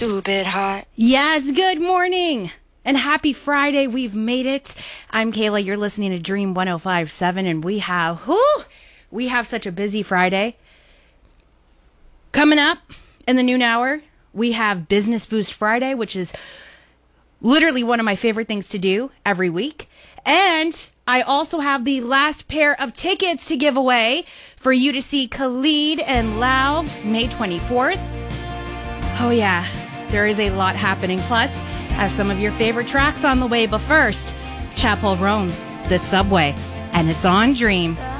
Stupid hot. Yes, good morning and happy Friday. We've made it. I'm Kayla. You're listening to Dream 105.7 and we have such a busy Friday. Coming up in the noon hour, we have Business Boost Friday, which is literally one of my favorite things to do every week. And I also have the last pair of tickets to give away for you to see Khalid and Lau May 24th. Oh yeah, there is a lot happening. Plus, I have some of your favorite tracks on the way. But first, Chapel Roan, The Subway, and it's on Dream.